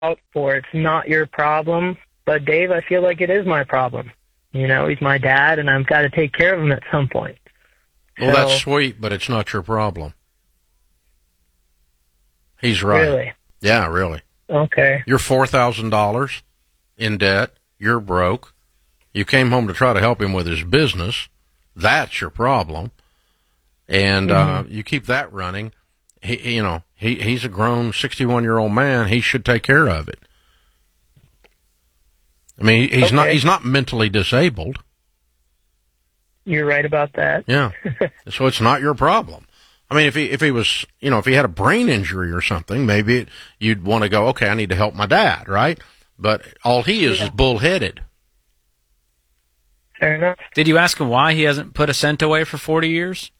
for it's not your problem. But Dave, I feel like it is my problem. You know, he's my dad, and I've got to take care of him at some point. Well, that's sweet, but it's not your problem. He's right. Really? Yeah, really. Okay. You're $4,000 in debt. You're broke. You came home to try to help him with his business. That's your problem. And you keep that running. He's a grown 61-year-old man. He should take care of it. I mean, he's not mentally disabled. You're right about that. Yeah. So it's not your problem. I mean, if he was, if he had a brain injury or something, maybe you'd want to go, okay, I need to help my dad, right? But all he is bullheaded. Fair enough. Did you ask him why he hasn't put a cent away for 40 years?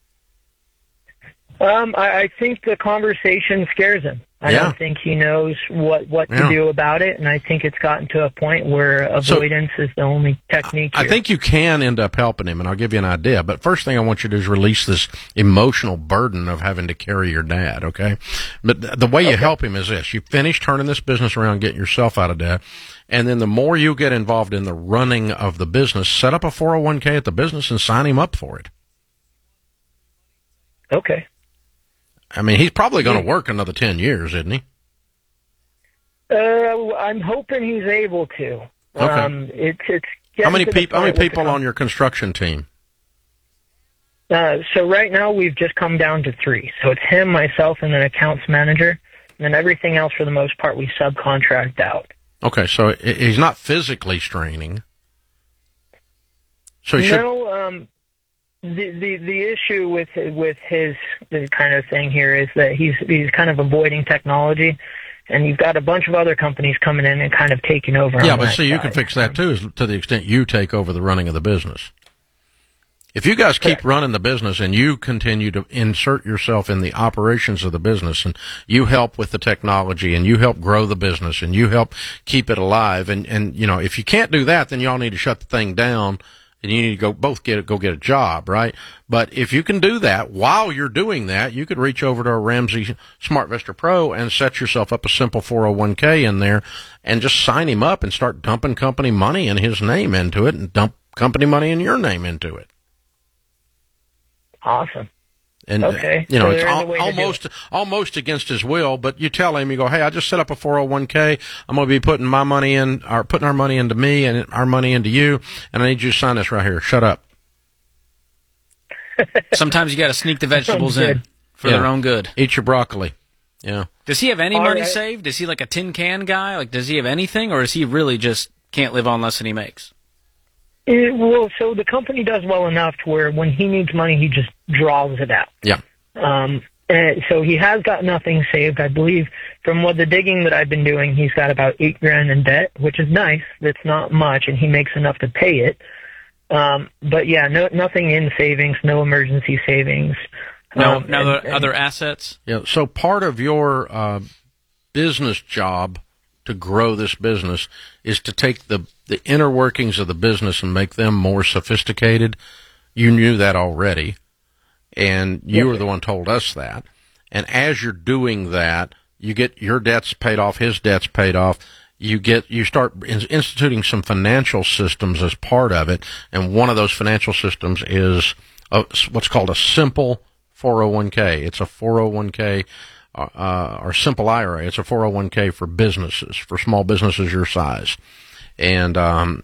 I think the conversation scares him. I don't think he knows what to do about it, and I think it's gotten to a point where avoidance is the only technique here. I think you can end up helping him, and I'll give you an idea. But first thing I want you to do is release this emotional burden of having to carry your dad, okay? But the way you help him is this. You finish turning this business around, getting yourself out of debt, and then the more you get involved in the running of the business, set up a 401k at the business and sign him up for it. Okay. I mean, he's probably going to work another 10 years, isn't he? I'm hoping he's able to. Okay. It's how many people on your construction team? So right now we've just come down to 3. So it's him, myself, and an accounts manager. And then everything else, for the most part, we subcontract out. Okay, so he's not physically straining. So he should... The issue with his kind of thing here is that he's kind of avoiding technology, and you've got a bunch of other companies coming in and kind of taking over. Yeah, but see, you can fix that too, to the extent you take over the running of the business. If you guys keep running the business and you continue to insert yourself in the operations of the business, and you help with the technology, and you help grow the business, and you help keep it alive, and if you can't do that, then y'all need to shut the thing down. And you need to go get a job, right? But if you can do that, while you're doing that, you could reach over to a Ramsey SmartVestor Pro and set yourself up a simple 401k in there and just sign him up and start dumping company money in his name into it and dump company money in your name into it. Awesome. And, okay. It's almost against his will, but you tell him, you go, hey, I just set up a 401k. I'm going to be putting my money in, or putting our money into me and our money into you, and I need you to sign this right here. Shut up. Sometimes you got to sneak the vegetables in for their own good. Eat your broccoli. Yeah. Does he have any money saved? Is he like a tin can guy? Like, does he have anything, or is he really just can't live on less than he makes? So the company does well enough to where when he needs money, he just draws it out. Yeah. And so he has got nothing saved. I believe from the digging that I've been doing, he's got about $8,000 in debt, which is nice. That's not much, and he makes enough to pay it. But yeah, nothing in savings, no emergency savings. Other assets? Yeah. So part of your business job to grow this business is to take the inner workings of the business and make them more sophisticated. You knew that already, and you were the one told us that. And as you're doing that, you get your debts paid off, his debts paid off. You start instituting some financial systems as part of it, and one of those financial systems is what's called a simple 401k. It's a 401k or simple IRA. It's a 401k for businesses, for small businesses your size. And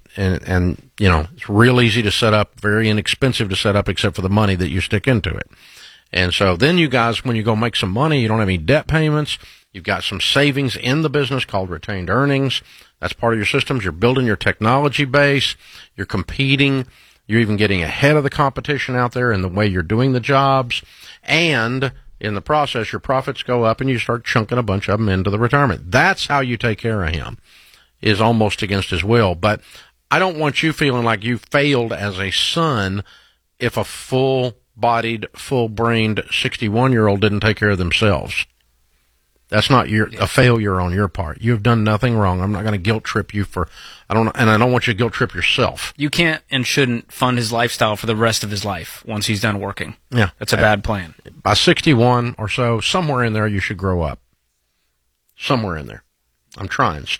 it's real easy to set up, very inexpensive to set up, except for the money that you stick into it. And so then you guys, when you go make some money, you don't have any debt payments. You've got some savings in the business called retained earnings. That's part of your systems. You're building your technology base. You're competing. You're even getting ahead of the competition out there in the way you're doing the jobs. And in the process, your profits go up and you start chunking a bunch of them into the retirement. That's how you take care of him, is almost against his will. But I don't want you feeling like you failed as a son if a full-bodied, full-brained 61-year-old didn't take care of themselves. That's not a failure on your part. You have done nothing wrong. I'm not going to guilt trip you I don't want you to guilt trip yourself. You can't and shouldn't fund his lifestyle for the rest of his life once he's done working. Yeah. That's a bad plan. By 61 or so, somewhere in there you should grow up. Somewhere in there. I'm trying.